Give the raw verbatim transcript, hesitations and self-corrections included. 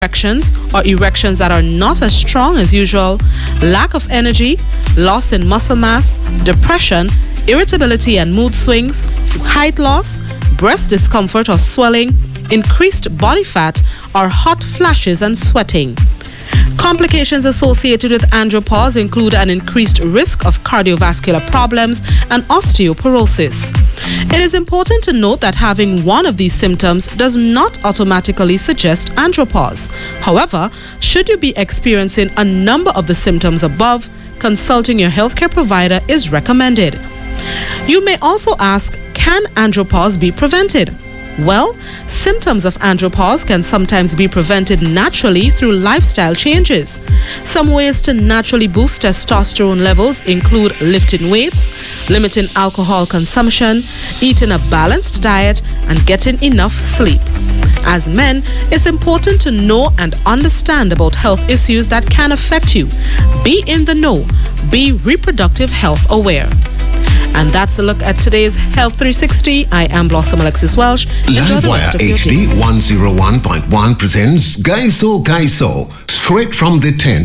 erections or erections that are not as strong as usual, lack of energy, loss in muscle mass, depression, irritability and mood swings, height loss, breast discomfort or swelling, increased body fat, or hot flashes and sweating. Complications associated with andropause include an increased risk of cardiovascular problems and osteoporosis. It is important to note that having one of these symptoms does not automatically suggest andropause. However, should you be experiencing a number of the symptoms above, consulting your healthcare provider is recommended. You may also ask, can andropause be prevented? Well, symptoms of andropause can sometimes be prevented naturally through lifestyle changes. Some ways to naturally boost testosterone levels include lifting weights, limiting alcohol consumption, eating a balanced diet, and getting enough sleep. As men, it's important to know and understand about health issues that can affect you. Be in the know. Be reproductive health aware. And that's a look at today's Health three sixty. I am Blossom Alexis Welsh. Livewire H D one oh one point one presents Gaiso Gaiso, straight from the tent.